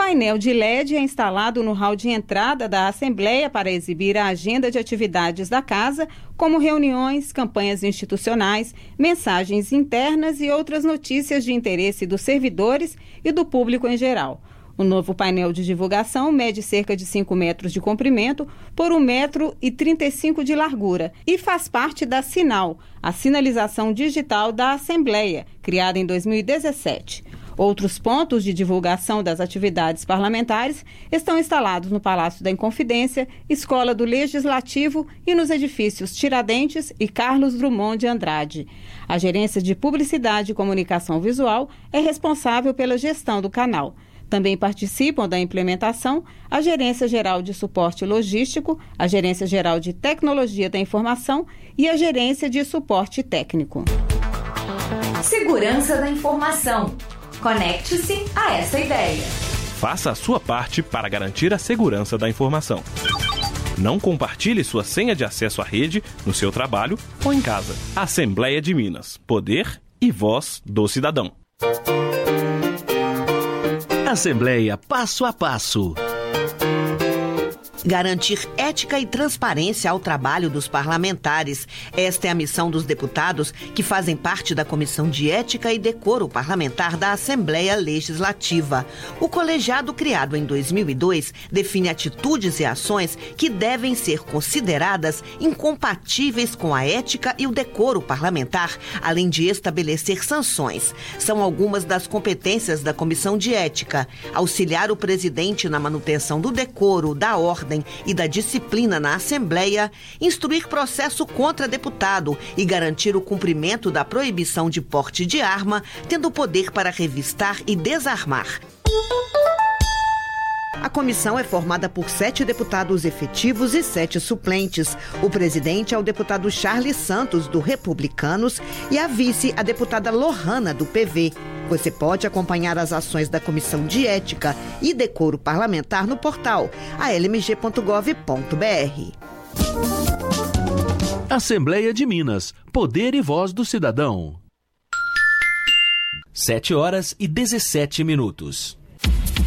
painel de LED é instalado no hall de entrada da Assembleia para exibir a agenda de atividades da Casa, como reuniões, campanhas institucionais, mensagens internas e outras notícias de interesse dos servidores e do público em geral. O novo painel de divulgação mede cerca de 5 metros de comprimento por 1,35 metro de largura e faz parte da Sinal, a sinalização digital da Assembleia, criada em 2017. Outros pontos de divulgação das atividades parlamentares estão instalados no Palácio da Inconfidência, Escola do Legislativo e nos edifícios Tiradentes e Carlos Drummond de Andrade. A Gerência de Publicidade e Comunicação Visual é responsável pela gestão do canal. Também participam da implementação a Gerência Geral de Suporte Logístico, a Gerência Geral de Tecnologia da Informação e a Gerência de Suporte Técnico. Segurança da informação. Conecte-se a essa ideia. Faça a sua parte para garantir a segurança da informação. Não compartilhe sua senha de acesso à rede, no seu trabalho ou em casa. Assembleia de Minas. Poder e voz do cidadão. Assembleia Passo a Passo. Garantir ética e transparência ao trabalho dos parlamentares. Esta é a missão dos deputados que fazem parte da Comissão de Ética e Decoro Parlamentar da Assembleia Legislativa. O colegiado, criado em 2002, define atitudes e ações que devem ser consideradas incompatíveis com a ética e o decoro parlamentar, além de estabelecer sanções. São algumas das competências da Comissão de Ética: auxiliar o presidente na manutenção do decoro, da ordem e da disciplina na Assembleia, instruir processo contra deputado e garantir o cumprimento da proibição de porte de arma, tendo poder para revistar e desarmar. A comissão é formada por 7 deputados efetivos e 7 suplentes. O presidente é o deputado Charles Santos, do Republicanos, e a vice, a deputada Lohana, do PV. Você pode acompanhar as ações da Comissão de Ética e Decoro Parlamentar no portal almg.gov.br. Assembleia de Minas. Poder e voz do cidadão. 7h17.